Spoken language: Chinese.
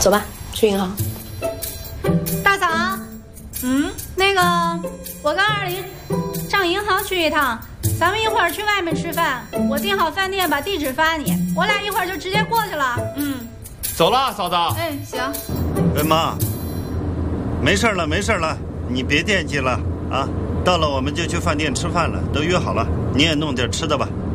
走吧，去银行。 大嫂，那个，我跟二林上银行去一趟，咱们一会儿去外面吃饭，我订好饭店，把地址发你，我俩一会儿就直接过去了。 走了，嫂子。 哎，行。 哎妈，没事了，没事了，你别惦记了啊。到了我们就去饭店吃饭了，都约好了，你也弄点吃的吧。